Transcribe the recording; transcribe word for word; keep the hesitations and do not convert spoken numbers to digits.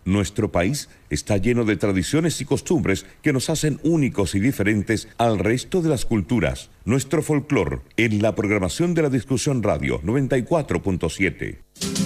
Nuestro país está lleno de tradiciones y costumbres que nos hacen únicos y diferentes al resto de las culturas. Nuestro folclor en la programación de la Discusión Radio noventa y cuatro punto siete.